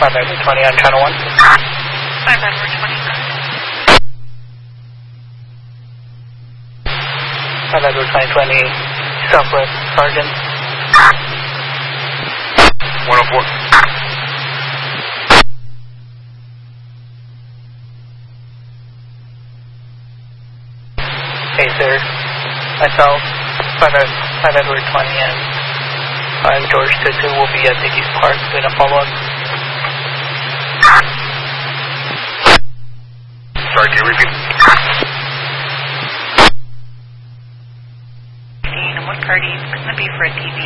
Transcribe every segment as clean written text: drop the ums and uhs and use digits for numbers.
5 Edward 20 on channel 1. 5 Edward 20. 5 Edward 2020, Southwest Sergeant. 104. Hey sir, myself, 5 Edward 20 and 5 George 22 will be at Dickies Park doing a follow-up. Sorry, can you repeat? And what party is going to be for a TV?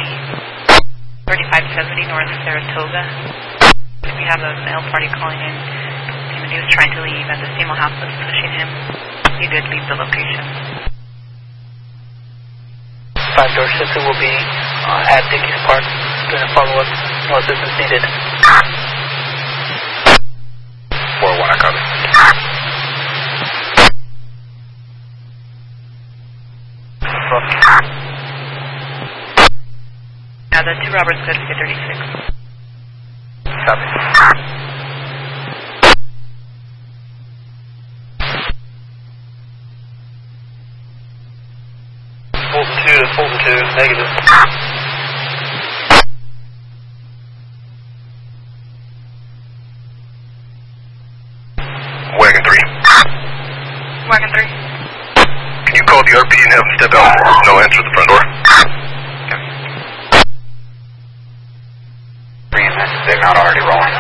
3570 North Saratoga. We have a male party calling in. He was trying to leave and the female house was pushing him. He did leave the location. 5 George 22 will be at Dickies Park doing a follow-up. No assistance needed. 401, I copy. Now the 2 Roberts go to 36. Copy. Fulton 2, negative. Wagon 3. Wagon 3. Can you call the RP and have him step out? No answer at the front door. They're not already rolling.